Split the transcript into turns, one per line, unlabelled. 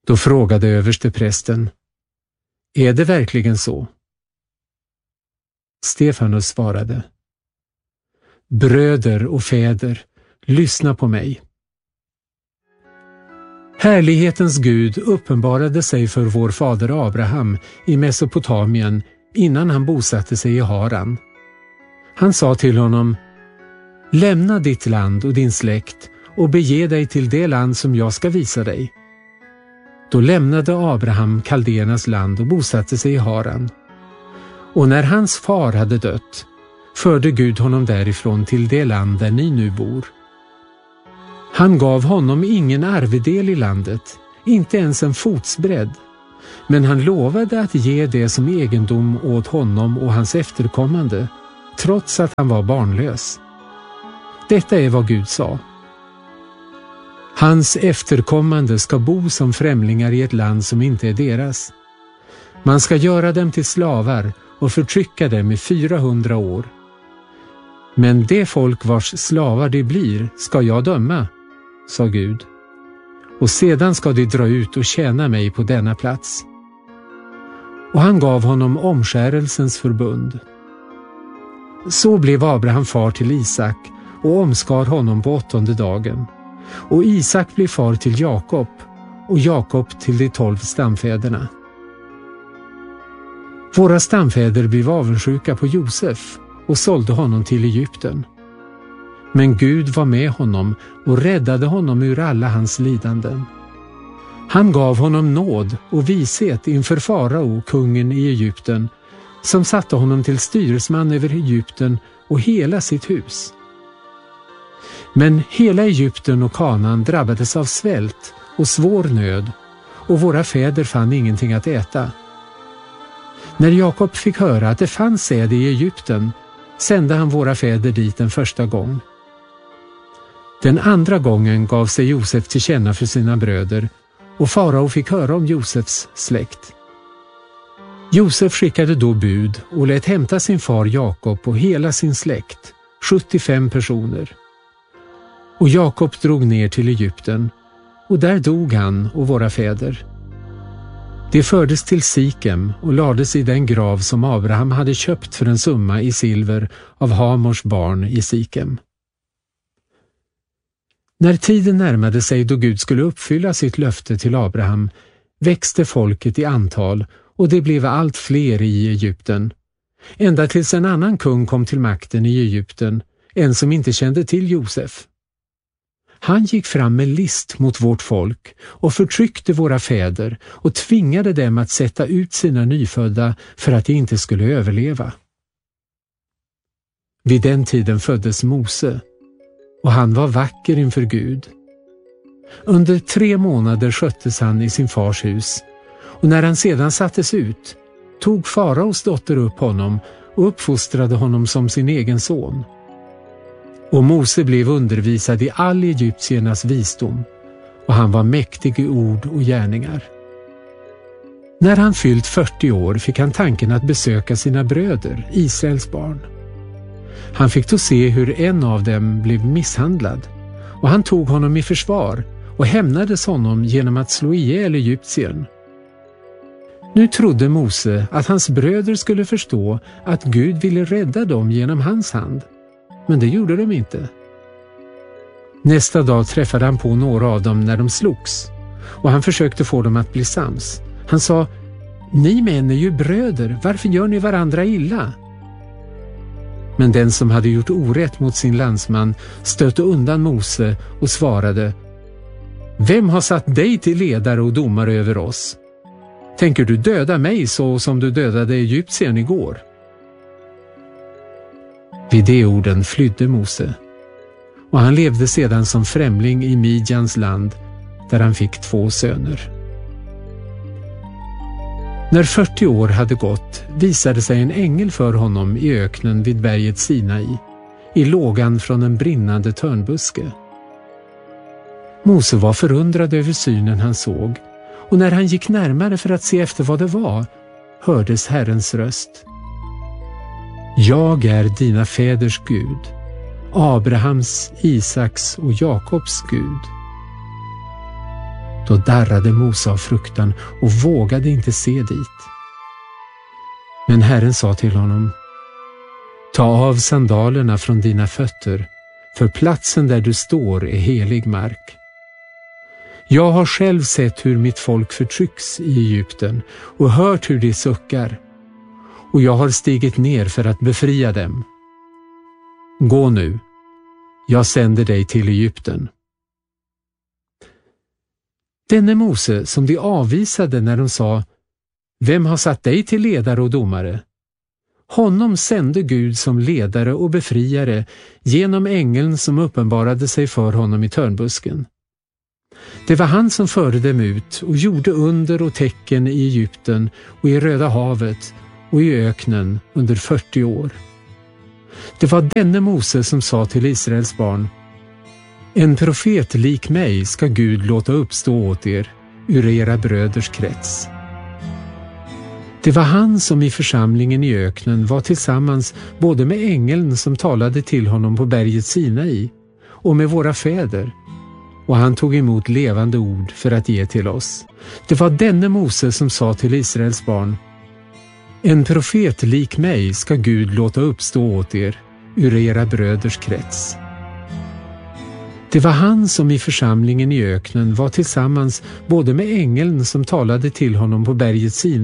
Då frågade översteprästen: är det verkligen så? Stefanus svarade: bröder och fäder, lyssna på mig. Härlighetens Gud uppenbarade sig för vår fader Abraham i Mesopotamien innan han bosatte sig i Haran. Han sa till honom: lämna ditt land och din släkt och bege dig till det land som jag ska visa dig. Då lämnade Abraham Kaldeernas land och bosatte sig i Haran. Och när hans far hade dött, förde Gud honom därifrån till det land där ni nu bor. Han gav honom ingen arvedel i landet, inte ens en fotsbredd, men han lovade att ge det som egendom åt honom och hans efterkommande, trots att han var barnlös. Detta är vad Gud sa: hans efterkommande ska bo som främlingar i ett land som inte är deras. Man ska göra dem till slavar och förtrycka dem i 400 år. Men det folk vars slavar de blir ska jag döma, sa Gud. Och sedan ska de dra ut och tjäna mig på denna plats. Och han gav honom omskärelsens förbund. Så blev Abraham far till Isak och omskar honom på 8:e dagen. Och Isak blev far till Jakob och Jakob till de 12 stamfäderna. Våra stamfäder blev avundsjuka på Josef och sålde honom till Egypten. Men Gud var med honom och räddade honom ur alla hans lidanden. Han gav honom nåd och vishet inför farao, kungen i Egypten, som satte honom till styresman över Egypten och hela sitt hus. Men hela Egypten och Kanaan drabbades av svält och svår nöd, och våra fäder fann ingenting att äta. När Jakob fick höra att det fanns säd i Egypten, sände han våra fäder dit en första gång. Den andra gången gav sig Josef till känna för sina bröder, och farao fick höra om Josefs släkt. Josef skickade då bud och lät hämta sin far Jakob och hela sin släkt, 75 personer. Och Jakob drog ner till Egypten, och där dog han och våra fäder. Det fördes till Sikem och lades i den grav som Abraham hade köpt för en summa i silver av Hamors barn i Sikem. När tiden närmade sig då Gud skulle uppfylla sitt löfte till Abraham, växte folket i antal och det blev allt fler i Egypten. Ända tills en annan kung kom till makten i Egypten, en som inte kände till Josef. Han gick fram med list mot vårt folk och förtryckte våra fäder och tvingade dem att sätta ut sina nyfödda för att de inte skulle överleva. Vid den tiden föddes Mose, och han var vacker inför Gud. Under 3 månader sköttes han i sin fars hus, och när han sedan sattes ut tog faraos dotter upp honom och uppfostrade honom som sin egen son. Och Mose blev undervisad i all egyptiernas visdom, och han var mäktig i ord och gärningar. När han fyllt 40 år fick han tanken att besöka sina bröder, Israels barn. Han fick då se hur en av dem blev misshandlad, och han tog honom i försvar och hämnades honom genom att slå ihjäl egyptiern. Nu trodde Mose att hans bröder skulle förstå att Gud ville rädda dem genom hans hand, men det gjorde de inte. Nästa dag träffade han på några av dem när de slogs, och han försökte få dem att bli sams. Han sa: ni män är ju bröder, varför gör ni varandra illa? Men den som hade gjort orätt mot sin landsman stötte undan Mose och svarade: vem har satt dig till ledare och domare över oss? Tänker du döda mig så som du dödade egyptien igår? Vid de orden flydde Mose, och han levde sedan som främling i Midjans land, där han fick 2 söner. När 40 år hade gått visade sig en ängel för honom i öknen vid berget Sinai, i lågan från en brinnande törnbuske. Mose var förundrad över synen han såg, och när han gick närmare för att se efter vad det var, hördes Herrens röst: jag är dina fäders Gud, Abrahams, Isaks och Jakobs Gud. Då darrade Mose av fruktan och vågade inte se dit. Men Herren sa till honom: Ta av sandalerna från dina fötter, för platsen där du står är helig mark. Jag har själv sett hur mitt folk förtrycks i Egypten och hört hur de suckar, och jag har stigit ner för att befria dem. Gå nu, jag sänder dig till Egypten. Denne Mose som de avvisade när de sa: Vem har satt dig till ledare och domare? Honom sände Gud som ledare och befriare genom ängeln som uppenbarade sig för honom i törnbusken. Det var han som förde dem ut och gjorde under och tecken i Egypten och i Röda havet och i öknen under 40 år. Det var denne Mose som sa till Israels barn: En profet lik mig ska Gud låta uppstå åt er ur era bröders krets. Det var han som i församlingen i öknen var tillsammans både med ängeln som talade till honom på berget Sinai och med våra fäder, och han tog emot levande ord för att ge till oss. Det var denne Mose som sa till Israels barn: En profet lik mig ska Gud låta uppstå åt er ur era bröders krets. Det var han som i församlingen i öknen var tillsammans både med ängeln som talade till honom på berget Sinai